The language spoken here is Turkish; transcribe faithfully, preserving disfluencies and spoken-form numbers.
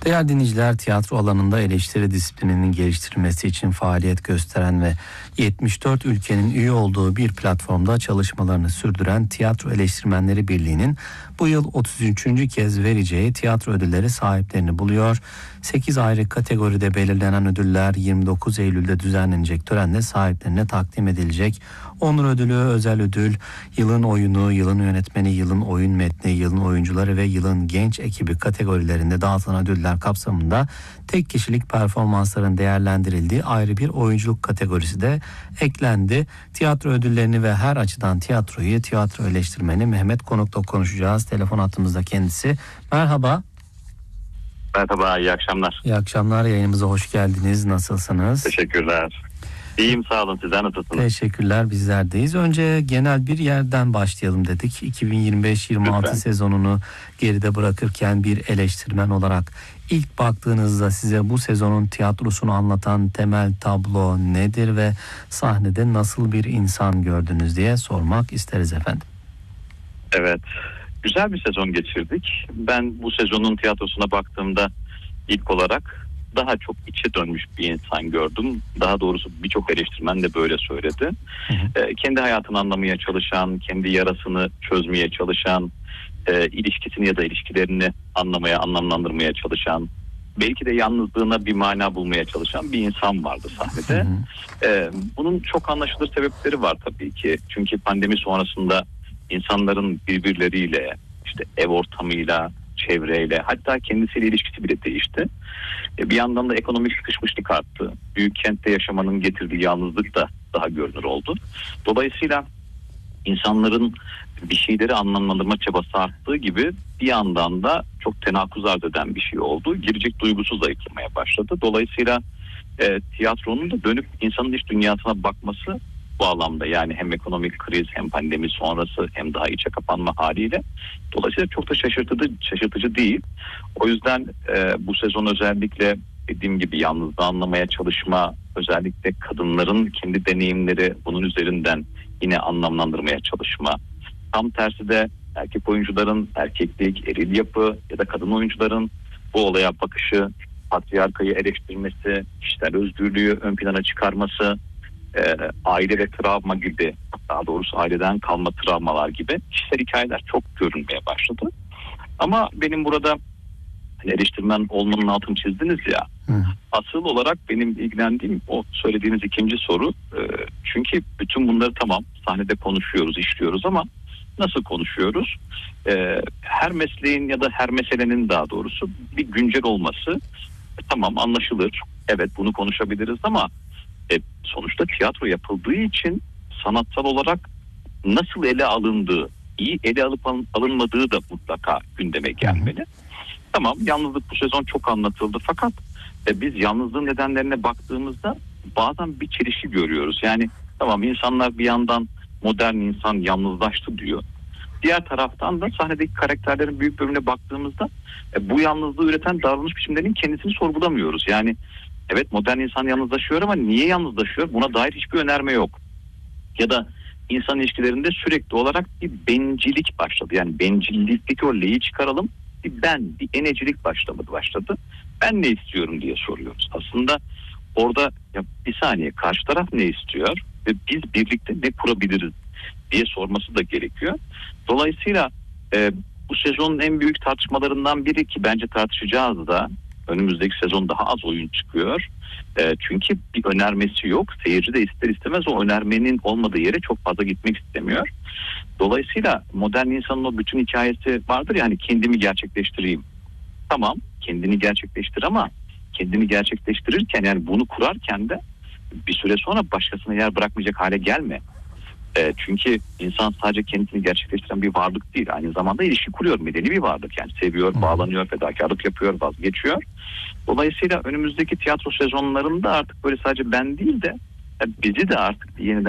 Değerli dinleyiciler, tiyatro alanında eleştiri disiplininin geliştirilmesi için faaliyet gösteren ve yetmiş dört ülkenin üye olduğu bir platformda çalışmalarını sürdüren Tiyatro Eleştirmenleri Birliği'nin bu yıl otuz üçüncü kez vereceği tiyatro ödülleri sahiplerini buluyor. sekiz ayrı kategoride belirlenen ödüller yirmi dokuz Eylül'de düzenlenecek törenle sahiplerine takdim edilecek. Onur ödülü, özel ödül, yılın oyunu, yılın yönetmeni, yılın oyun metni, yılın oyuncuları ve yılın genç ekibi kategorilerinde dağıtılan ödüller kapsamında tek kişilik performansların değerlendirildiği ayrı bir oyunculuk kategorisi de eklendi. Tiyatro ödüllerini ve her açıdan tiyatroyu tiyatro eleştirmeni Mehmet Konuk'la konuşacağız. Telefon hattımızda kendisi. Merhaba. Merhaba, iyi akşamlar. İyi akşamlar, yayınımıza hoş geldiniz. Nasılsınız? Teşekkürler. İyiyim, sağ olun. Sizler nasılsınız? Teşekkürler, bizlerdeyiz. Önce genel bir yerden başlayalım dedik. iki bin yirmi beş yirmi altı Lütfen. Sezonunu geride bırakırken bir eleştirmen olarak ilk baktığınızda size bu sezonun tiyatrosunu anlatan temel tablo nedir ve sahnede nasıl bir insan gördünüz diye sormak isteriz efendim. Evet, güzel bir sezon geçirdik. Ben bu sezonun tiyatrosuna baktığımda ilk olarak daha çok içe dönmüş bir insan gördüm. Daha doğrusu birçok eleştirmen de böyle söyledi. Hı hı. Ee, kendi hayatını anlamaya çalışan, kendi yarasını çözmeye çalışan, e, ilişkisini ya da ilişkilerini anlamaya, anlamlandırmaya çalışan, belki de yalnızlığına bir mana bulmaya çalışan bir insan vardı sahnede. Hı hı. Ee, bunun çok anlaşılır sebepleri var tabii ki. Çünkü pandemi sonrasında insanların birbirleriyle, işte ev ortamıyla, çevreyle, hatta kendisiyle ilişkisi bile değişti. E, bir yandan da ekonomik sıkışmışlık arttı. Büyük kentte yaşamanın getirdiği yalnızlık da daha görünür oldu. Dolayısıyla insanların bir şeyleri anlamlandırma çabası arttığı gibi bir yandan da çok tenakuz arz eden bir şey oldu. Girecek duygusu zayıflamaya başladı. Dolayısıyla e, tiyatronun da dönüp insanın iç dünyasına bakması bu anlamda, yani hem ekonomik kriz hem pandemi sonrası hem daha içe kapanma haliyle, dolayısıyla çok da şaşırtıcı şaşırtıcı değil. O yüzden e, bu sezon özellikle dediğim gibi yalnızlığı anlamaya çalışma, özellikle kadınların kendi deneyimleri bunun üzerinden yine anlamlandırmaya çalışma. Tam tersi de erkek oyuncuların erkeklik, eril yapı ya da kadın oyuncuların bu olaya bakışı, patriarkayı eleştirmesi, kişisel özgürlüğü ön plana çıkarması, e, aile ve travma gibi, daha doğrusu aileden kalma travmalar gibi kişisel hikayeler çok görünmeye başladı. Ama benim burada eleştirmen olmanın altını çizdiniz ya, Hı. asıl olarak benim ilgilendiğim o söylediğiniz ikinci soru. E, çünkü bütün bunları tamam sahnede konuşuyoruz, işliyoruz ama nasıl konuşuyoruz? E, her mesleğin ya da her meselenin daha doğrusu bir güncel olması e, tamam anlaşılır. Evet, bunu konuşabiliriz ama e, sonuçta tiyatro yapıldığı için sanatsal olarak nasıl ele alındığı, iyi ele alıp alın- alınmadığı da mutlaka gündeme gelmeli. Hı. Tamam, yalnızlık bu sezon çok anlatıldı fakat e, biz yalnızlığın nedenlerine baktığımızda bazen bir çelişki görüyoruz. Yani tamam, insanlar bir yandan modern insan yalnızlaştı diyor. Diğer taraftan da sahnedeki karakterlerin büyük bölümüne baktığımızda e, bu yalnızlığı üreten davranış biçimlerinin kendisini sorgulamıyoruz. Yani evet, modern insan yalnızlaşıyor ama niye yalnızlaşıyor? Buna dair hiçbir önerme yok. Ya da insan ilişkilerinde sürekli olarak bir bencillik başladı. Yani bencillikteki o leği çıkaralım. Bir ben, bir enecilik başladı başladı. Ben ne istiyorum diye soruyoruz. Aslında orada ya bir saniye, karşı taraf ne istiyor ve biz birlikte ne kurabiliriz diye sorması da gerekiyor. Dolayısıyla e, bu sezonun en büyük tartışmalarından biri, ki bence tartışacağız da, önümüzdeki sezon daha az oyun çıkıyor. E, çünkü bir önermesi yok. Seyirci de ister istemez o önermenin olmadığı yere çok fazla gitmek istemiyor. Dolayısıyla modern insanın o bütün hikayesi vardır, yani kendimi gerçekleştireyim. Tamam, kendini gerçekleştir ama kendini gerçekleştirirken, yani bunu kurarken de bir süre sonra başkasına yer bırakmayacak hale gelme. E, çünkü insan sadece kendisini gerçekleştiren bir varlık değil. Aynı zamanda ilişki kuruyor, medeni bir varlık. Yani seviyor, bağlanıyor, fedakarlık yapıyor, vazgeçiyor. Dolayısıyla önümüzdeki tiyatro sezonlarında artık böyle sadece ben değil de bizi de artık yeniden